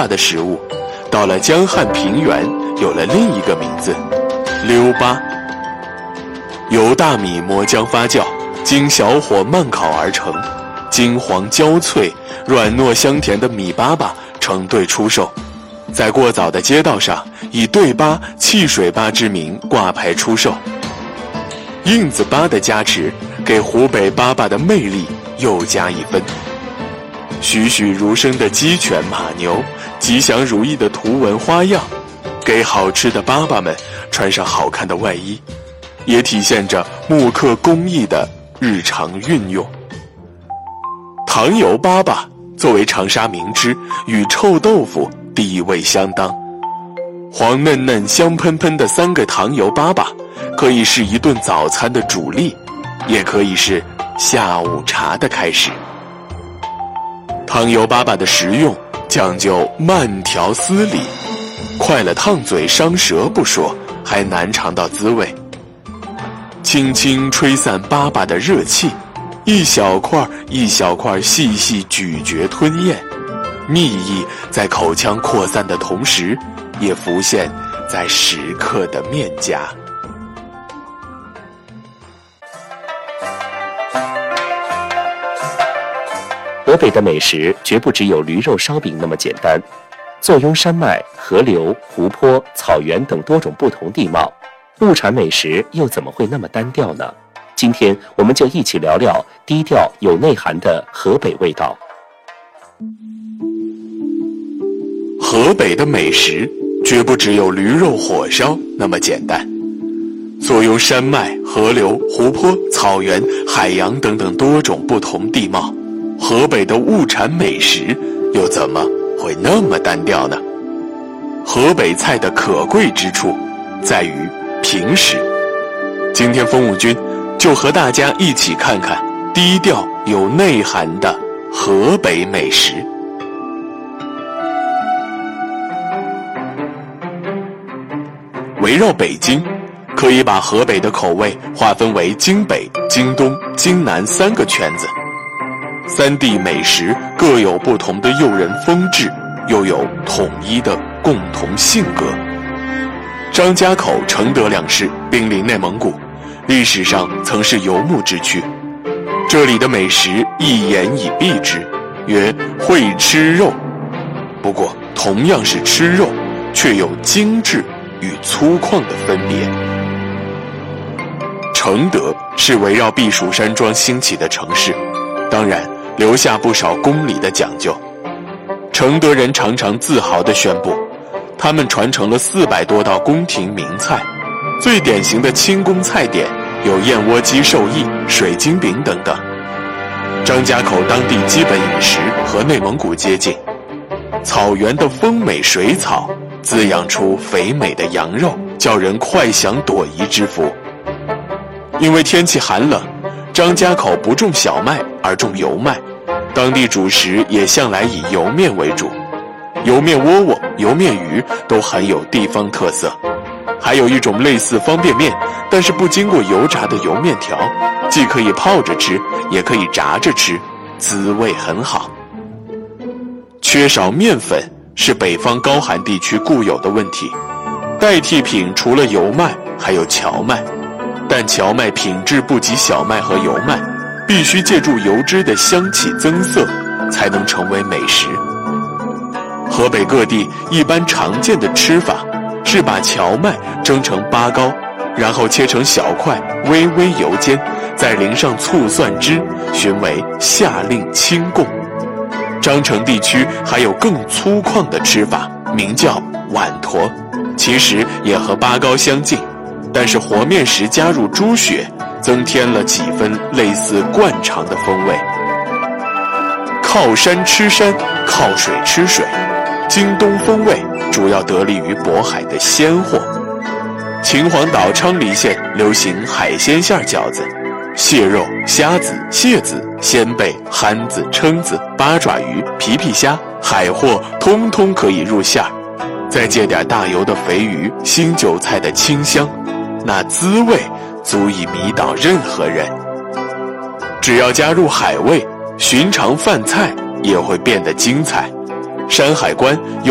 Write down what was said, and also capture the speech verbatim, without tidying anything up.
粑的食物，到了江汉平原有了另一个名字——溜粑。由大米磨浆发酵，经小火慢烤而成，金黄焦脆、软糯香甜的米粑粑成对出售，在过早的街道上以对粑、汽水粑之名挂牌出售。印子粑的加持，给湖北粑粑的魅力又加一分。栩栩如生的鸡犬马牛，吉祥如意的图文花样，给好吃的粑粑们穿上好看的外衣，也体现着木刻工艺的日常运用。糖油粑粑作为长沙名吃，与臭豆腐地位相当。黄嫩嫩香喷喷的三个糖油粑粑，可以是一顿早餐的主力，也可以是下午茶的开始。糖油粑粑的食用讲究慢条斯理，快了烫嘴伤舌不说，还难尝到滋味。轻轻吹散粑粑的热气，一小块一小块细细咀嚼吞咽，蜜意在口腔扩散的同时，也浮现在食客的面颊。 河北的美食绝不只有驴肉烧饼那么简单，坐拥山脉、河流、湖泊、草原等多种不同地貌，物产美食又怎么会那么单调呢？今天我们就一起聊聊低调有内涵的河北味道。 河北的美食绝不只有驴肉火烧那么简单，坐拥山脉、河流、湖泊、草原、海洋等等多种不同地貌，河北的物产美食又怎么会那么单调呢？河北菜的可贵之处在于平实。今天风物君就和大家一起看看低调有内涵的河北美食。围绕北京，可以把河北的口味划分为京北、京东、京南三个圈子。三地美食各有不同的诱人风致，又有统一的共同性格。张家口、承德两市濒临内蒙古，历史上曾是游牧之区。这里的美食一言以蔽之，曰会吃肉。不过同样是吃肉，却有精致与粗犷的分别。承德是围绕避暑山庄兴起的城市，当然留下不少宫里的讲究。承德人常常自豪地宣布，他们传承了四百多道宫廷名菜，最典型的清宫菜点有燕窝鸡寿翼、水晶饼等等。张家口当地基本饮食和内蒙古接近，草原的丰美水草滋养出肥美的羊肉，叫人快享朵颐之福。因为天气寒冷，张家口不种小麦而种油麦，当地主食也向来以油面为主，油面窝窝、油面鱼都很有地方特色。还有一种类似方便面，但是不经过油炸的油面条，既可以泡着吃，也可以炸着吃，滋味很好。缺少面粉是北方高寒地区固有的问题，代替品除了油麦还有荞麦，但荞麦品质不及小麦和油麦，必须借助油脂的香气增色，才能成为美食。河北各地一般常见的吃法是把荞麦蒸成粑糕，然后切成小块，微微油煎，再淋上醋蒜汁，寻为下令清供。章城地区还有更粗犷的吃法，名叫碗坨，其实也和粑糕相近，但是和面时加入猪血，增添了几分类似灌肠的风味。靠山吃山，靠水吃水，京东风味主要得力于渤海的鲜货。秦皇岛昌黎县流行海鲜馅饺子，蟹肉、虾子、蟹子、鲜贝、憨子、蛏子、八爪鱼、皮皮虾，海货通通可以入馅儿，再借点大油的肥鱼、新韭菜的清香，那滋味足以迷倒任何人。只要加入海味，寻常饭菜也会变得精彩。山海关有